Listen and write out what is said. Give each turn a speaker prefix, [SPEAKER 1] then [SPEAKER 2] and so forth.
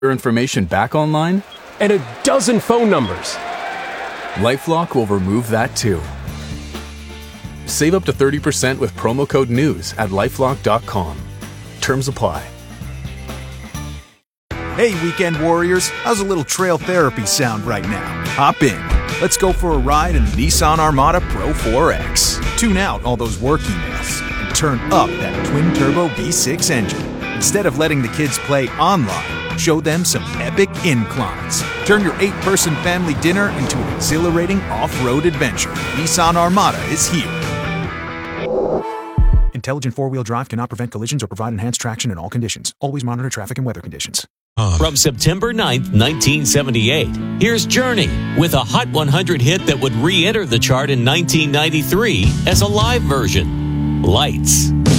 [SPEAKER 1] your information back online?
[SPEAKER 2] And a dozen phone numbers.
[SPEAKER 1] LifeLock will remove that too. Save up to 30% with promo code NEWS at lifelock.com. Terms apply.
[SPEAKER 3] Hey, weekend warriors, how's a little trail therapy sound right now? Hop in. Let's go for a ride in the Nissan Armada Pro 4X. Tune out all those work emails and turn up that twin-turbo V6 engine. Instead of letting the kids play online, show them some epic inclines. Turn your 8-person family dinner into an exhilarating off-road adventure. Nissan Armada is here. Intelligent four-wheel drive cannot prevent collisions or provide enhanced traction in all conditions. Always monitor traffic and weather conditions.
[SPEAKER 4] From September 9th, 1978, here's Journey with a Hot 100 hit that would re-enter the chart in 1993 as a live version, Lights.